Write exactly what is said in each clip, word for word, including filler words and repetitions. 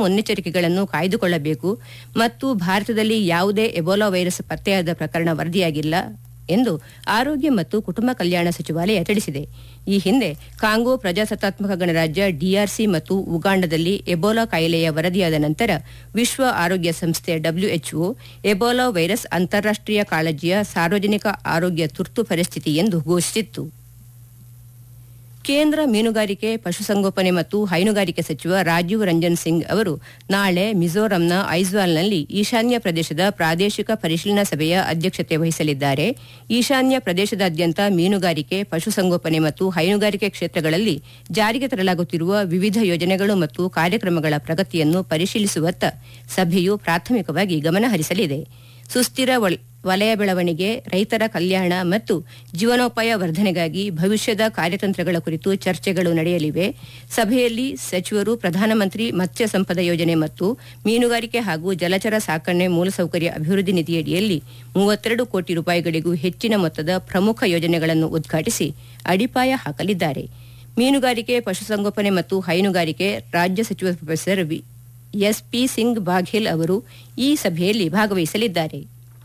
ಮುನ್ನೆಚ್ಚರಿಕೆಗಳನ್ನು ಕಾಯ್ದುಕೊಳ್ಳಬೇಕು ಮತ್ತು ಭಾರತದಲ್ಲಿ ಯಾವುದೇ ಎಬೋಲಾ ವೈರಸ್ ಪತ್ತೆಯಾದ ಪ್ರಕರಣ ವರದಿಯಾಗಿಲ್ಲ ಎಂದು ಆರೋಗ್ಯ ಮತ್ತು ಕುಟುಂಬ ಕಲ್ಯಾಣ ಸಚಿವಾಲಯ ತಿಳಿಸಿದೆ. ಈ ಹಿಂದೆ ಕಾಂಗೋ ಪ್ರಜಾಸತ್ತಾತ್ಮಕ ಗಣರಾಜ್ಯ ಡಿಆರ್ಸಿ ಮತ್ತು ಉಗಾಂಡದಲ್ಲಿ ಎಬೋಲಾ ಕಾಯಿಲೆಯ ವರದಿಯಾದ ನಂತರ ವಿಶ್ವ ಆರೋಗ್ಯ ಸಂಸ್ಥೆ ಡಬ್ಲ್ಯೂಎಚ್ಒ ಎಬೋಲಾ ವೈರಸ್ ಅಂತಾರಾಷ್ಟೀಯ ಕಾಳಜಿಯ ಸಾರ್ವಜನಿಕ ಆರೋಗ್ಯ ತುರ್ತು ಪರಿಸ್ಥಿತಿ ಎಂದು ಘೋಷಿಸಿತ್ತು. ಕೇಂದ್ರ ಮೀನುಗಾರಿಕೆ, ಪಶುಸಂಗೋಪನೆ ಮತ್ತು ಹೈನುಗಾರಿಕೆ ಸಚಿವ ರಾಜೀವ್ ರಂಜನ್ ಸಿಂಗ್ ಅವರು ನಾಳೆ ಮಿಜೋರಂನ ಐಜ್ವಾಲ್ನಲ್ಲಿ ಈಶಾನ್ಯ ಪ್ರದೇಶದ ಪ್ರಾದೇಶಿಕ ಪರಿಶೀಲನಾ ಸಭೆಯ ಅಧ್ಯಕ್ಷತೆ ವಹಿಸಲಿದ್ದಾರೆ. ಈಶಾನ್ಯ ಪ್ರದೇಶದಾದ್ಯಂತ ಮೀನುಗಾರಿಕೆ, ಪಶುಸಂಗೋಪನೆ ಮತ್ತು ಹೈನುಗಾರಿಕೆ ಕ್ಷೇತ್ರಗಳಲ್ಲಿ ಜಾರಿಗೆ ತರಲಾಗುತ್ತಿರುವ ವಿವಿಧ ಯೋಜನೆಗಳು ಮತ್ತು ಕಾರ್ಯಕ್ರಮಗಳ ಪ್ರಗತಿಯನ್ನು ಪರಿಶೀಲಿಸುವತ್ತ ಸಭೆಯು ಪ್ರಾಥಮಿಕವಾಗಿ ಗಮನಹರಿಸಲಿದೆ. ಸುಸ್ಥಿರ ವಲಯ ಬೆಳವಣಿಗೆ, ರೈತರ ಕಲ್ಯಾಣ ಮತ್ತು ಜೀವನೋಪಾಯ ವರ್ಧನೆಗಾಗಿ ಭವಿಷ್ಯದ ಕಾರ್ಯತಂತ್ರಗಳ ಕುರಿತು ಚರ್ಚೆಗಳು ನಡೆಯಲಿವೆ. ಸಭೆಯಲ್ಲಿ ಸಚಿವರು ಪ್ರಧಾನಮಂತ್ರಿ ಮತ್ಸ್ಯ ಸಂಪದ ಯೋಜನೆ ಮತ್ತು ಮೀನುಗಾರಿಕೆ ಹಾಗೂ ಜಲಚರ ಸಾಕಣೆ ಮೂಲಸೌಕರ್ಯ ಅಭಿವೃದ್ಧಿ ನಿಧಿಯಡಿಯಲ್ಲಿ ಮೂವತ್ತೆರಡು ಕೋಟಿ ರೂಪಾಯಿಗಳಿಗೂ ಹೆಚ್ಚಿನ ಮೊತ್ತದ ಪ್ರಮುಖ ಯೋಜನೆಗಳನ್ನು ಉದ್ಘಾಟಿಸಿ ಅಡಿಪಾಯ ಹಾಕಲಿದ್ದಾರೆ. ಮೀನುಗಾರಿಕೆ, ಪಶುಸಂಗೋಪನೆ ಮತ್ತು ಹೈನುಗಾರಿಕೆ ರಾಜ್ಯ ಸಚಿವ professor S P Singh Baghel ಅವರು ಈ ಸಭೆಯಲ್ಲಿ ಭಾಗವಹಿಸಲಿದ್ದಾರೆ.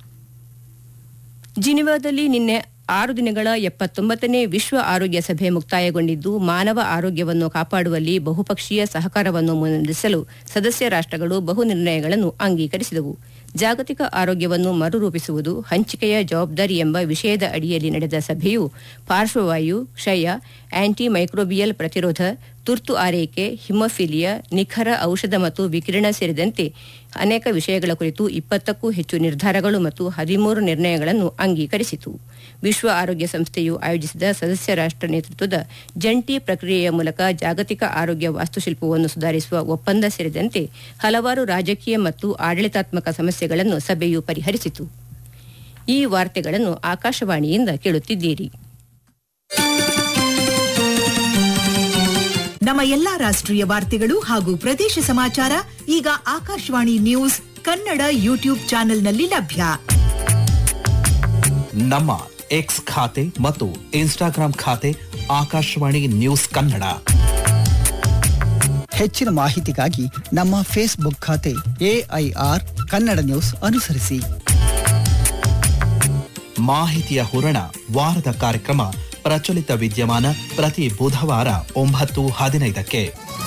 ಜಿನಿವಾದಲ್ಲಿ ನಿನ್ನೆ ಆರು ದಿನಗಳ ಎಪ್ಪತ್ತೊಂಬತ್ತನೇ ವಿಶ್ವ ಆರೋಗ್ಯ ಸಭೆ ಮುಕ್ತಾಯಗೊಂಡಿದ್ದು, ಮಾನವ ಆರೋಗ್ಯವನ್ನು ಕಾಪಾಡುವಲ್ಲಿ ಬಹುಪಕ್ಷೀಯ ಸಹಕಾರವನ್ನು ಮುನ್ನಡೆಸಲು ಸದಸ್ಯ ರಾಷ್ಟ್ರಗಳು ಬಹು ನಿರ್ಣಯಗಳನ್ನು ಅಂಗೀಕರಿಸಿದವು. ಜಾಗತಿಕ ಆರೋಗ್ಯವನ್ನು ಮರುರೂಪಿಸುವುದು ಹಂಚಿಕೆಯ ಜವಾಬ್ದಾರಿ ಎಂಬ ವಿಷಯದ ಅಡಿಯಲ್ಲಿ ನಡೆದ ಸಭೆಯು ಪಾರ್ಶ್ವವಾಯು, ಕ್ಷಯ, ಆಂಟಿ ಮೈಕ್ರೋಬಿಯಲ್ ಪ್ರತಿರೋಧ, ತುರ್ತು ಆರೈಕೆ, ಹಿಮೋಫಿಲಿಯಾ, ನಿಖರ ಔಷಧ ಮತ್ತು ವಿಕಿರಣ ಸೇರಿದಂತೆ ಅನೇಕ ವಿಷಯಗಳ ಕುರಿತು ಇಪ್ಪತ್ತಕ್ಕೂ ಹೆಚ್ಚು ನಿರ್ಧಾರಗಳು ಮತ್ತು ಹದಿಮೂರು ನಿರ್ಣಯಗಳನ್ನು ಅಂಗೀಕರಿಸಿತು. ವಿಶ್ವ ಆರೋಗ್ಯ ಸಂಸ್ಥೆಯು ಆಯೋಜಿಸಿದ ಸದಸ್ಯ ರಾಷ್ಟ್ರ ನೇತೃತ್ವದ ಜಂಟಿ ಪ್ರಕ್ರಿಯೆಯ ಮೂಲಕ ಜಾಗತಿಕ ಆರೋಗ್ಯ ವಾಸ್ತುಶಿಲ್ಪವನ್ನು ಸುಧಾರಿಸುವ ಒಪ್ಪಂದ ಸೇರಿದಂತೆ ಹಲವಾರು ರಾಜಕೀಯ ಮತ್ತು ಆಡಳಿತಾತ್ಮಕ ಸಮಸ್ಯೆಗಳನ್ನು ಸಭೆಯು ಪರಿಹರಿಸಿತು. ಈ ವಾರ್ತೆಗಳನ್ನು ಆಕಾಶವಾಣಿಯಿಂದ ಕೇಳುತ್ತಿದ್ದೀರಿ. ನಮ್ಮ ಎಲ್ಲಾ ರಾಷ್ಟ್ರೀಯ ವಾರ್ತೆಗಳು ಹಾಗೂ ಪ್ರದೇಶ ಸಮಾಚಾರ ಈಗ ಆಕಾಶವಾಣಿ ನ್ಯೂಸ್ ಕನ್ನಡ ಯೂಟ್ಯೂಬ್ ಚಾನೆಲ್ನಲ್ಲಿ ಲಭ್ಯ. ನಮ್ಮ ಎಕ್ಸ್ ಖಾತೆ ಮತ್ತು ಇನ್ಸ್ಟಾಗ್ರಾಂ ಖಾತೆ ಆಕಾಶವಾಣಿ ನ್ಯೂಸ್ ಕನ್ನಡ. ಹೆಚ್ಚಿನ ಮಾಹಿತಿಗಾಗಿ ನಮ್ಮ ಫೇಸ್ಬುಕ್ ಖಾತೆ ಎಐಆರ್ ಕನ್ನಡ ನ್ಯೂಸ್ ಅನುಸರಿಸಿ. ಮಾಹಿತಿಯ ಹೂರಣ ವಾರದ ಕಾರ್ಯಕ್ರಮ ಪ್ರಚಲಿತ ವಿದ್ಯಮಾನ ಪ್ರತಿ ಬುಧವಾರ ಒಂಬತ್ತು ಹದಿನೈದಕ್ಕೆ.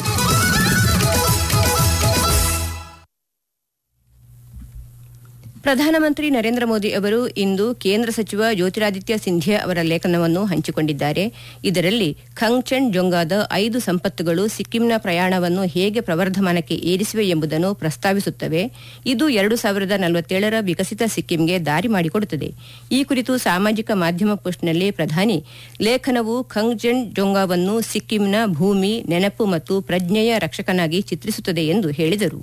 ಪ್ರಧಾನಮಂತ್ರಿ ನರೇಂದ್ರ ಮೋದಿ ಅವರು ಇಂದು ಕೇಂದ್ರ ಸಚಿವ ಜ್ಯೋತಿರಾದಿತ್ಯ ಸಿಂಧಿಯಾ ಅವರ ಲೇಖನವನ್ನು ಹಂಚಿಕೊಂಡಿದ್ದಾರೆ. ಇದರಲ್ಲಿ ಖಂಗ್ಚೆನ್ ಜೊಂಗಾದ ಐದು ಸಂಪತ್ತುಗಳು ಸಿಕ್ಕಿಂನ ಪ್ರಯಾಣವನ್ನು ಹೇಗೆ ಪ್ರವರ್ಧಮಾನಕ್ಕೆ ಏರಿಸಿವೆ ಎಂಬುದನ್ನು ಪ್ರಸ್ತಾವಿಸುತ್ತವೆ. ಇದು ಎರಡು ಸಾವಿರದ ನಲವತ್ತೇಳರ ವಿಕಸಿತ ಸಿಕ್ಕಿಂಗೆ ದಾರಿ ಮಾಡಿಕೊಡುತ್ತದೆ. ಈ ಕುರಿತು ಸಾಮಾಜಿಕ ಮಾಧ್ಯಮ ಪೋಸ್ಟ್ನಲ್ಲಿ ಪ್ರಧಾನಿ, ಲೇಖನವು ಖಂಗ್ಚೆನ್ ಜೊಂಗಾವನ್ನು ಸಿಕ್ಕಿಂನ ಭೂಮಿ, ನೆನಪು ಮತ್ತು ಪ್ರಜ್ಞೆಯ ರಕ್ಷಕನಾಗಿ ಚಿತ್ರಿಸುತ್ತದೆ ಎಂದು ಹೇಳಿದರು.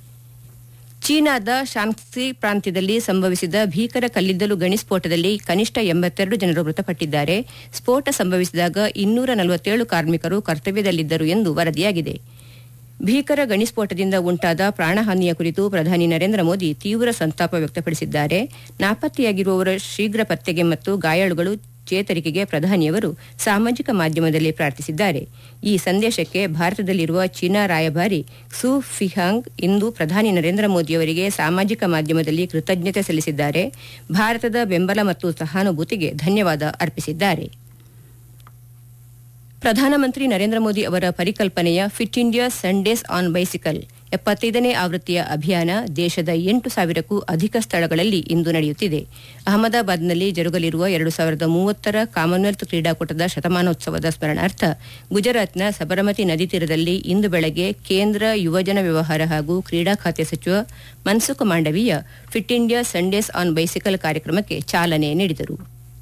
ಚೀನಾದ ಶಾನ್ಕ್ಸಿ ಪ್ರಾಂತ್ಯದಲ್ಲಿ ಸಂಭವಿಸಿದ ಭೀಕರ ಕಲ್ಲಿದ್ದಲು ಗಣಿ ಸ್ಫೋಟದಲ್ಲಿ ಕನಿಷ್ಠ ಎಂಬತ್ತೆರಡು ಜನರು ಮೃತಪಟ್ಟಿದ್ದಾರೆ. ಸ್ಫೋಟ ಸಂಭವಿಸಿದಾಗ ಇನ್ನೂರ ನಲವತ್ತೇಳು ಕಾರ್ಮಿಕರು ಕರ್ತವ್ಯದಲ್ಲಿದ್ದರು ಎಂದು ವರದಿಯಾಗಿದೆ. ಭೀಕರ ಗಣಿ ಸ್ಫೋಟದಿಂದ ಉಂಟಾದ ಪ್ರಾಣಹಾನಿಯ ಕುರಿತು ಪ್ರಧಾನಿ ನರೇಂದ್ರ ಮೋದಿ ತೀವ್ರ ಸಂತಾಪ ವ್ಯಕ್ತಪಡಿಸಿದ್ದಾರೆ. ನಾಪತ್ತೆಯಾಗಿರುವವರ ಶೀಘ್ರ ಪತ್ತೆಗೆ ಮತ್ತು ಗಾಯಾಳುಗಳು ಚೇತರಿಕೆಗೆ ಪ್ರಧಾನಿಯವರು ಸಾಮಾಜಿಕ ಮಾಧ್ಯಮದಲ್ಲಿ ಪ್ರಾರ್ಥಿಸಿದ್ದಾರೆ. ಈ ಸಂದೇಶಕ್ಕೆ ಭಾರತದಲ್ಲಿರುವ ಚೀನಾ ರಾಯಭಾರಿ ಕ್ಸು ಫಿಹಾಂಗ್ ಇಂದು ಪ್ರಧಾನಿ ನರೇಂದ್ರ ಮೋದಿಯವರಿಗೆ ಸಾಮಾಜಿಕ ಮಾಧ್ಯಮದಲ್ಲಿ ಕೃತಜ್ಞತೆ ಸಲ್ಲಿಸಿದ್ದಾರೆ. ಭಾರತದ ಬೆಂಬಲ ಮತ್ತು ಸಹಾನುಭೂತಿಗೆ ಧನ್ಯವಾದ ಅರ್ಪಿಸಿದ್ದಾರೆ. ಪ್ರಧಾನಮಂತ್ರಿ ನರೇಂದ್ರ ಮೋದಿ ಅವರ ಪರಿಕಲ್ಪನೆಯ fit India Sundays on bicycle ಎಪ್ಪತ್ತೈದನೇ ಆವೃತ್ತಿಯ ಅಭಿಯಾನ ದೇಶದ ಎಂಟು ಸಾವಿರಕ್ಕೂ ಅಧಿಕ ಸ್ಥಳಗಳಲ್ಲಿ ಇಂದು ನಡೆಯುತ್ತಿದೆ. ಅಹಮದಾಬಾದ್ನಲ್ಲಿ ಜರುಗಲಿರುವ ಎರಡು ಸಾವಿರದ ಮೂವತ್ತರ ಕಾಮನ್ವೆಲ್ತ್ ಕ್ರೀಡಾಕೂಟದ ಶತಮಾನೋತ್ಸವದ ಸ್ಮರಣಾರ್ಥ ಗುಜರಾತ್ನ ಸಬರಮತಿ ನದಿ ತೀರದಲ್ಲಿ ಇಂದು ಬೆಳಗ್ಗೆ ಕೇಂದ್ರ ಯುವಜನ ವ್ಯವಹಾರ ಹಾಗೂ ಕ್ರೀಡಾ ಖಾತೆ ಸಚಿವ Mansukh Mandaviya fit India Sundays on bicycle ಕಾರ್ಯಕ್ರಮಕ್ಕೆ ಚಾಲನೆ ನೀಡಿದರು.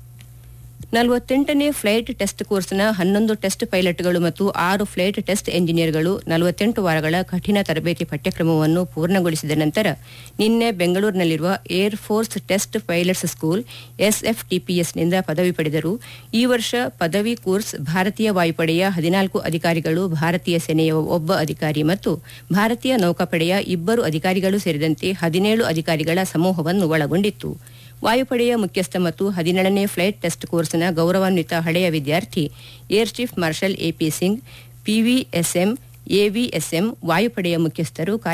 ನಲವತ್ತೆಂಟನೇ ಫ್ಲೈಟ್ ಟೆಸ್ಟ್ ಕೋರ್ಸ್ನ ಹನ್ನೊಂದು ಟೆಸ್ಟ್ ಪೈಲಟ್ಗಳು ಮತ್ತು ಆರು ಫ್ಲೈಟ್ ಟೆಸ್ಟ್ ಎಂಜಿನಿಯರ್ಗಳು ನಲವತ್ತೆಂಟು ವಾರಗಳ ಕಠಿಣ ತರಬೇತಿ ಪಠ್ಯಕ್ರಮವನ್ನು ಪೂರ್ಣಗೊಳಿಸಿದ ನಂತರ ನಿನ್ನೆ ಬೆಂಗಳೂರಿನಲ್ಲಿರುವ air force test pilots school ಎಸ್ಎಫ್ಟಿಪಿಎಸ್ನಿಂದ ಪದವಿ ಪಡೆದರು. ಈ ವರ್ಷ ಪದವಿ ಕೋರ್ಸ್ ಭಾರತೀಯ ವಾಯುಪಡೆಯ ಹದಿನಾಲ್ಕು ಅಧಿಕಾರಿಗಳು, ಭಾರತೀಯ ಸೇನೆಯ ಒಬ್ಬ ಅಧಿಕಾರಿ ಮತ್ತು ಭಾರತೀಯ ನೌಕಾಪಡೆಯ ಇಬ್ಬರು ಅಧಿಕಾರಿಗಳು ಸೇರಿದಂತೆ ಹದಿನೇಳು ಅಧಿಕಾರಿಗಳ ಸಮೂಹವನ್ನು ಒಳಗೊಂಡಿತ್ತು. ವಾಯುಪಡೆಯ ಮುಖ್ಯಸ್ಥ ಮತ್ತು ಹದಿನೇಳನೇ ಫ್ಲೈಟ್ ಟೆಸ್ಟ್ ಕೋರ್ಸ್ನ ಗೌರವಾನ್ವಿತ ಹಳೆಯ ವಿದ್ಯಾರ್ಥಿ air chief marshal AP Singh, PVSM, AVSM ವಾಯುಪಡೆಯ ಮುಖ್ಯಸ್ಥರು